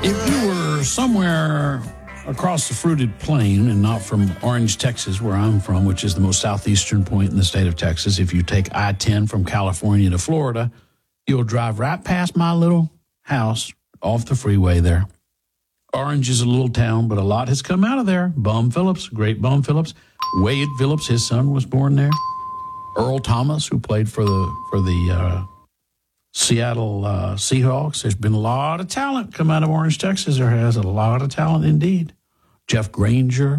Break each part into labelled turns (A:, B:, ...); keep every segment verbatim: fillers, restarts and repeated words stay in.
A: If you were somewhere across the fruited plain and not from Orange, Texas, where I'm from, which is the most southeastern point in the state of Texas, if you take I ten from California to Florida, you'll drive right past my little house off the freeway there. Orange is a little town, but a lot has come out of there. Bum Phillips, great Bum Phillips. Wade Phillips, his son, was born there. Earl Thomas, who played for the for the uh, Seattle uh, Seahawks. There's been a lot of talent come out of Orange, Texas. There has a lot of talent indeed. Jeff Granger.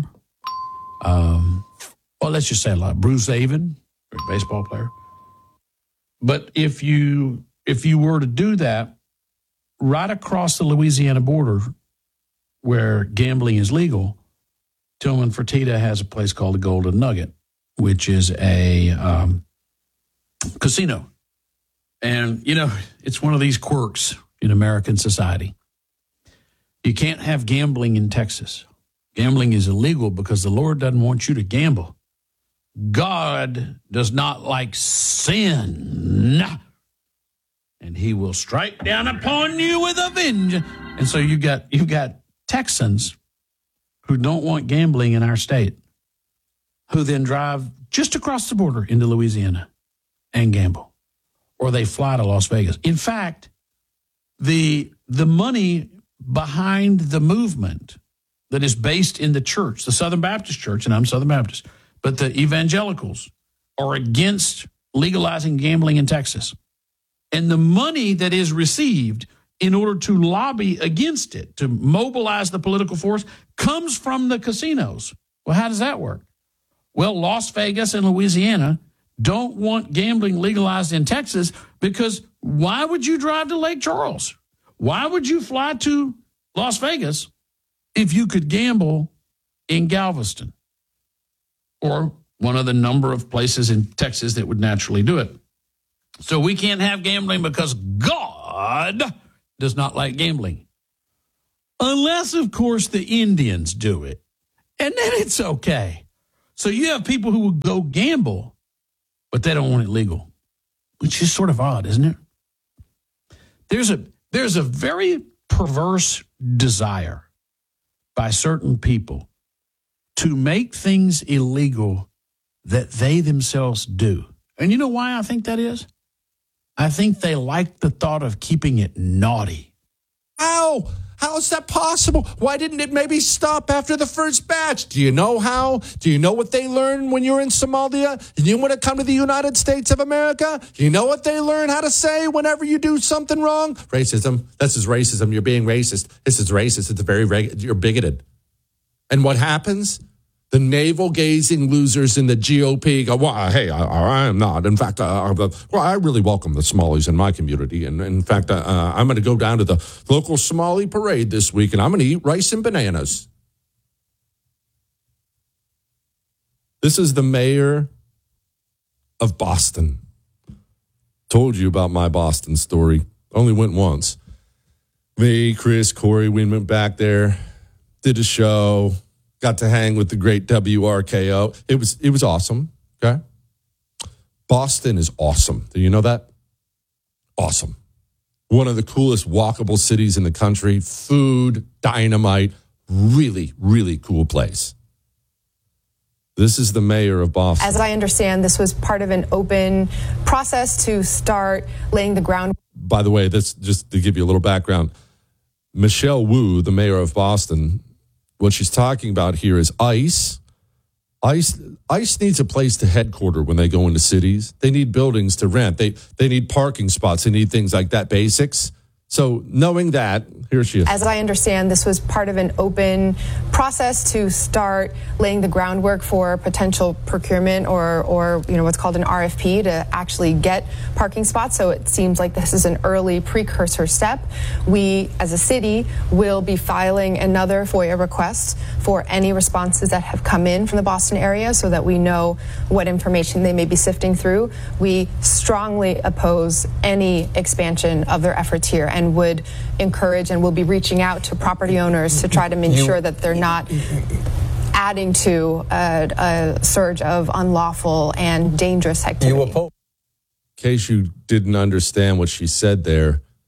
A: Um, well, let's just say a lot. Bruce Avon, great baseball player. But if you if you were to do that, right across the Louisiana border, where gambling is legal, Tillman Fertitta has a place called the Golden Nugget, which is a um, casino. And, you know, it's one of these quirks in American society. You can't have gambling in Texas. Gambling is illegal because the Lord doesn't want you to gamble. God does not like sin. And he will strike down upon you with a vengeance. And so you got you've got Texans who don't want gambling in our state, who then drive just across the border into Louisiana and gamble. Or they fly to Las Vegas. In fact, the the money behind the movement that is based in the church, the Southern Baptist Church, and I'm Southern Baptist, but the evangelicals are against legalizing gambling in Texas. And the money that is received in order to lobby against it, to mobilize the political force, comes from the casinos. Well, how does that work? Well, Las Vegas and Louisiana don't want gambling legalized in Texas because why would you drive to Lake Charles? Why would you fly to Las Vegas if you could gamble in Galveston or one of the number of places in Texas that would naturally do it? So we can't have gambling because God does not like gambling. Unless, of course, the Indians do it. And then it's okay. So you have people who will go gamble, but they don't want it legal, which is sort of odd, isn't it? There's a there's a very perverse desire by certain people to make things illegal that they themselves do. And you know why I think that is? I think they like the thought of keeping it naughty.
B: How? How is that possible? Why didn't it maybe stop after the first batch? Do you know how? Do you know what they learned when you were in Somalia? Do you want to come to the United States of America? Do you know what they learn how to say whenever you do something wrong? Racism. This is racism. You're being racist. This is racist. It's a very, reg- you're bigoted. And what happens? The navel-gazing losers in the G O P go, well, hey, I, I am not. In fact, uh, well, I really welcome the Somalis in my community. And in fact, uh, I'm going to go down to the local Somali parade this week, and I'm going to eat rice and bananas. This is the mayor of Boston. Told you about my Boston story. Only went once. Me, Chris, Corey, we went back there, did a show. Got to hang with the great W R K O. It was it was awesome. Okay. Boston is awesome. Do you know that? Awesome. One of the coolest walkable cities in the country. Food, dynamite, really, really cool place. This is the mayor of Boston.
C: As I understand, this was part of an open process to start laying the ground.
B: By the way, this just to give you a little background. Michelle Wu, the mayor of Boston, what she's talking about here is ICE. ICE ICE needs a place to headquarter when they go into cities. They need buildings to rent. They they need parking spots. They need things like that, basics. So knowing that, here she is.
C: As I understand, this was part of an open process to start laying the groundwork for potential procurement or, or you know, what's called an R F P to actually get parking spots. So it seems like this is an early precursor step. We, as a city, will be filing another FOIA request for any responses that have come in from the Boston area so that we know what information they may be sifting through. We strongly oppose any expansion of their efforts here and would encourage and will be reaching out to property owners to try to make sure that they're not adding to a, a surge of unlawful and dangerous activity.
B: In case you didn't understand what she said there,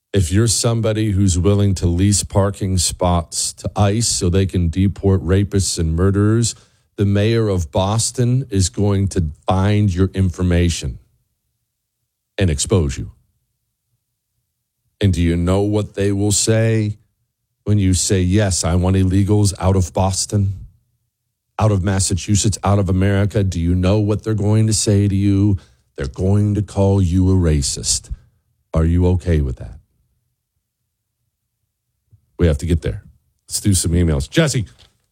B: If you're somebody who's willing to lease parking spots to ICE so they can deport rapists and murderers, the mayor of Boston is going to find your information and expose you. And do you know what they will say when you say, yes, I want illegals out of Boston, out of Massachusetts, out of America? Do you know what they're going to say to you? They're going to call you a racist. Are you okay with that? We have to get there. Let's do some emails. Jesse,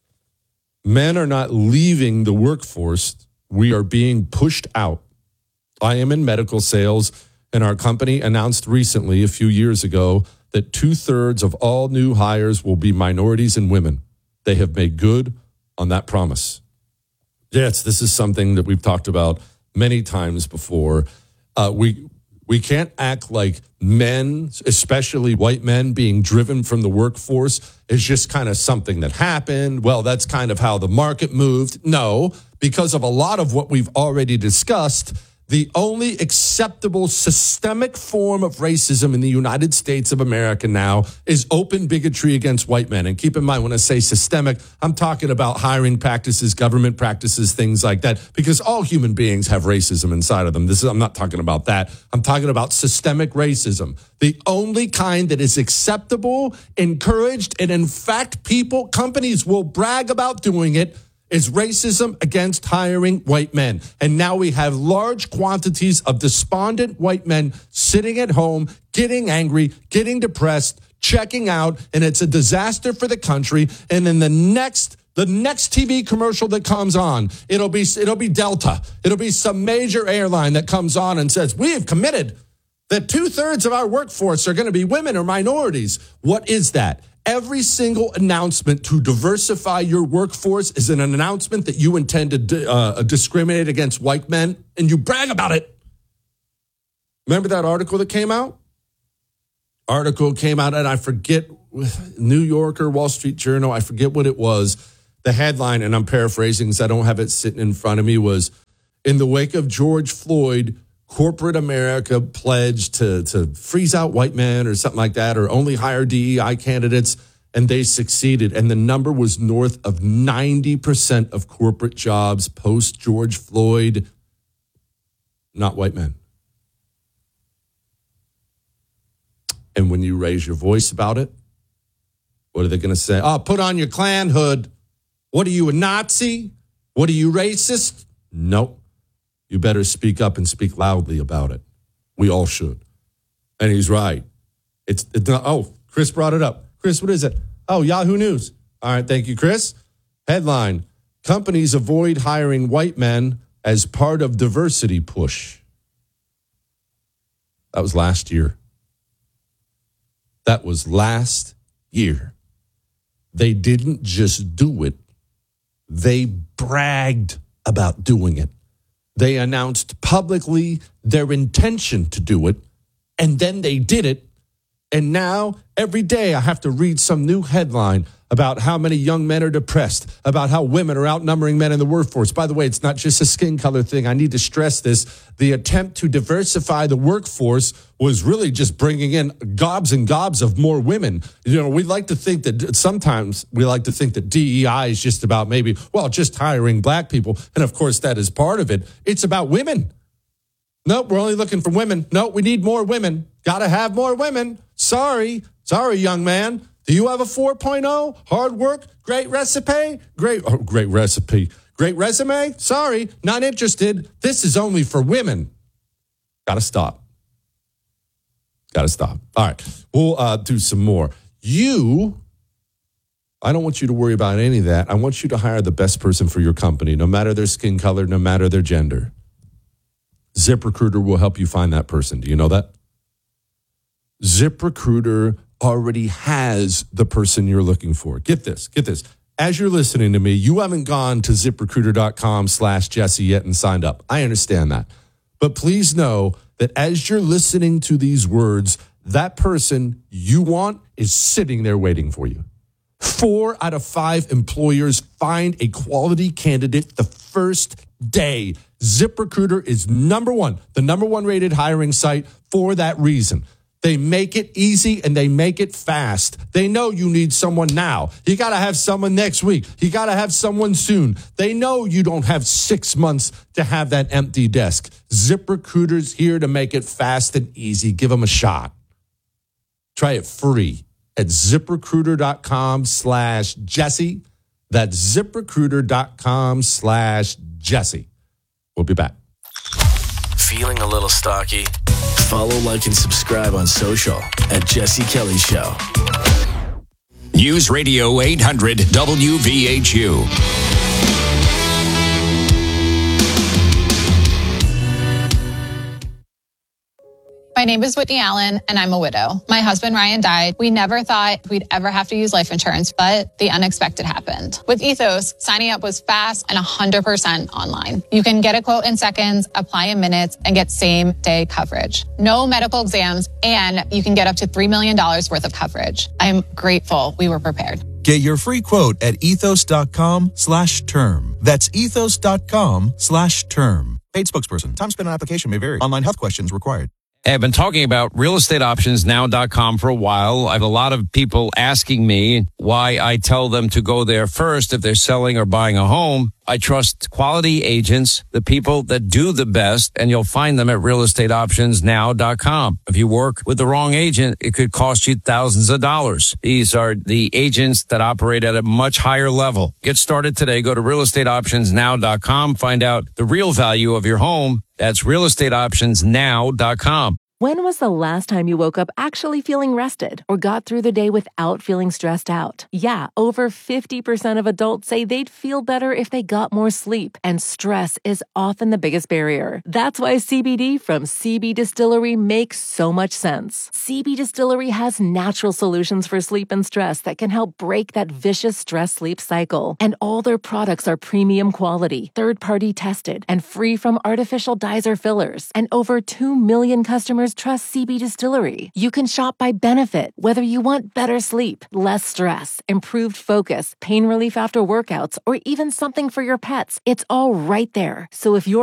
B: men are not leaving the workforce. We are being pushed out. I am in medical sales, and our company announced recently, a few years ago, that two-thirds of all new hires will be minorities and women. They have made good on that promise. Yes, this is something that we've talked about many times before. Uh, we we can't act like men, especially white men, being driven from the workforce is just kind of something that happened. Well, that's kind of how the market moved. No, because of a lot of what we've already discussed, the only acceptable systemic form of racism in the United States of America now is open bigotry against white men. And keep in mind, when I say systemic, I'm talking about hiring practices, government practices, things like that, because all human beings have racism inside of them. This is, I'm not talking about that. I'm talking about systemic racism. The only kind that is acceptable, encouraged, and in fact, people, companies will brag about doing it, is racism against hiring white men. And now we have large quantities of despondent white men sitting at home, getting angry, getting depressed, checking out, and it's a disaster for the country. And in the next the next T V commercial that comes on, it'll be it'll be Delta. It'll be some major airline that comes on and says, "We have committed that two-thirds of our workforce are going to be women or minorities." What is that? Every single announcement to diversify your workforce is an announcement that you intend to di- uh, discriminate against white men, and you brag about it. Remember that article that came out? Article came out, and I forget, New Yorker, Wall Street Journal, I forget what it was. The headline, and I'm paraphrasing because I don't have it sitting in front of me, was, in the wake of George Floyd, corporate America pledged to, to freeze out white men or something like that, or only hire D E I candidates, and they succeeded. And the number was north of ninety percent of corporate jobs post George Floyd, not white men. And when you raise your voice about it, what are they going to say? Oh, put on your Klan hood. What are you, a Nazi? What are you, racist? Nope. You better speak up and speak loudly about it. We all should. And he's right. It's, it's not, oh, Chris brought it up. Chris, what is it? Oh, Yahoo News. All right, thank you, Chris. Headline, companies avoid hiring white men as part of diversity push. That was last year. That was last year. They didn't just do it. They bragged about doing it. They announced publicly their intention to do it, and then they did it. And now, every day, I have to read some new headline about how many young men are depressed, about how women are outnumbering men in the workforce. By the way, it's not just a skin color thing. I need to stress this. The attempt to diversify the workforce was really just bringing in gobs and gobs of more women. You know, we like to think that sometimes we like to think that D E I is just about maybe, well, just hiring black people. And of course, that is part of it. It's about women. Nope, we're only looking for women. No, we need more women. Got to have more women. Sorry. Sorry, young man. Do you have a four point oh? Hard work? Great recipe? Great, oh, great recipe. Great resume? Sorry, not interested. This is only for women. Got to stop. Got to stop. All right, we'll uh, do some more. You, I don't want you to worry about any of that. I want you to hire the best person for your company, no matter their skin color, no matter their gender. ZipRecruiter will help you find that person. Do you know that? ZipRecruiter already has the person you're looking for. Get this, get this. As you're listening to me, you haven't gone to ZipRecruiter.com slash Jesse yet and signed up. I understand that. But please know that as you're listening to these words, that person you want is sitting there waiting for you. Four out of five employers find a quality candidate the first day. ZipRecruiter is number one, the number one rated hiring site for that reason. They make it easy and they make it fast. They know you need someone now. You got to have someone next week. You got to have someone soon. They know you don't have six months to have that empty desk. ZipRecruiter's here to make it fast and easy. Give them a shot. Try it free at ZipRecruiter.com slash Jesse. That's ZipRecruiter.com slash Jesse. We'll be back.
D: Feeling a little stocky? Follow, like, and subscribe on social at Jesse Kelly Show.
E: News Radio eight hundred W V H U.
F: My name is Whitney Allen, and I'm a widow. My husband, Ryan, died. We never thought we'd ever have to use life insurance, but the unexpected happened. With Ethos, signing up was fast and one hundred percent online. You can get a quote in seconds, apply in minutes, and get same-day coverage. No medical exams, and you can get up to three million dollars worth of coverage. I'm grateful we were prepared.
G: Get your free quote at ethos.com slash term. That's ethos.com slash term. Paid spokesperson. Time spent on application may vary. Online health questions required.
H: I've been talking about real estate options now dot com for a while. I have a lot of people asking me why I tell them to go there first if they're selling or buying a home. I trust quality agents, the people that do the best, and you'll find them at real estate options now dot com. If you work with the wrong agent, it could cost you thousands of dollars. These are the agents that operate at a much higher level. Get started today. Go to real estate options now dot com. Find out the real value of your home. That's real estate options now dot com.
I: When was the last time you woke up actually feeling rested or got through the day without feeling stressed out? Yeah, over fifty percent of adults say they'd feel better if they got more sleep, and stress is often the biggest barrier. That's why C B D from C B Distillery makes so much sense. C B Distillery has natural solutions for sleep and stress that can help break that vicious stress-sleep cycle. And all their products are premium quality, third-party tested, and free from artificial dyes or fillers. And over two million customers trust C B Distillery. You can shop by benefit, whether you want better sleep, less stress, improved focus, pain relief after workouts, or even something for your pets. It's all right there. So if you're